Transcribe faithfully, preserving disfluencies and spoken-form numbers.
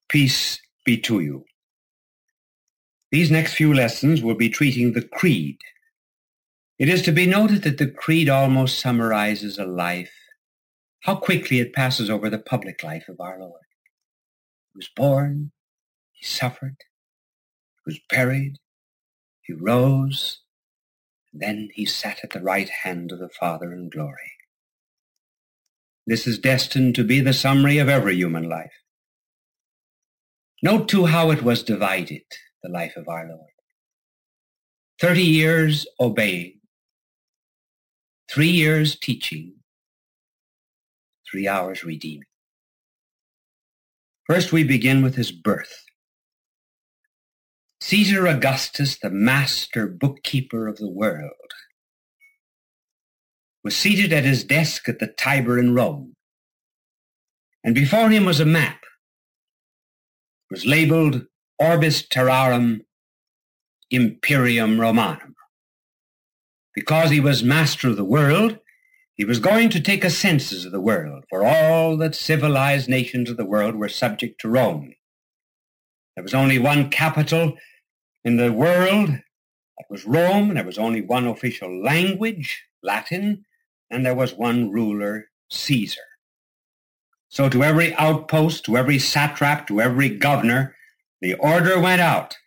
Peace be to you. These next few lessons will be treating the Creed. It is to be noted that the Creed almost summarizes a life, how quickly it passes over the public life of our Lord. He was born, he suffered, he was buried, he rose, and then he sat at the right hand of the Father in glory. This is destined to be the summary of every human life. Note too how it was divided, the life of our Lord. Thirty years obeying, three years teaching, three hours redeeming. First we begin with his birth. Caesar Augustus, the master bookkeeper of the world, was seated at his desk at the Tiber in Rome, and before him was a map. It was labeled Orbis Terrarum Imperium Romanum. Because he was master of the world, he was going to take a census of the world, for all the civilized nations of the world were subject to Rome. There was only one capital in the world, that was Rome, and there was only one official language, Latin, and there was one ruler, Caesar. So to every outpost, to every satrap, to every governor, the order went out.